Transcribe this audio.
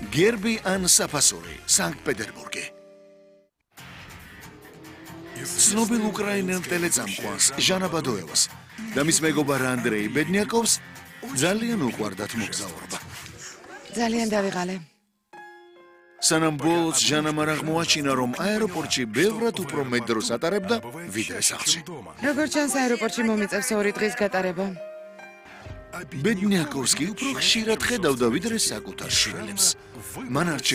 გერბი ან საფასური, სანქტ-პეტერბურგი. ცნობილ უკრაინელ ტელეწამყვანს ჟანა ბადოევას და მის მეგობარ ანდრეი ბედნიაკოვს ძალიან უყვარდათ მოგზაურობა. ძალიან დავიღალე. სანამ ბოლოს ჟანამ არ აღმოაჩინა, რომ აეროპორტში ბევრად უფრო მეტ დროს ატარებდა, ვიდრე სახლში. როგორც ჩანს, აეროპორტში მომიწევს 2 დღის გატარება. ბედნიაკოვსკი უფრო ხშირად ხედავდა, ვიდრე საკუთარ შვილებს. მან არჩევა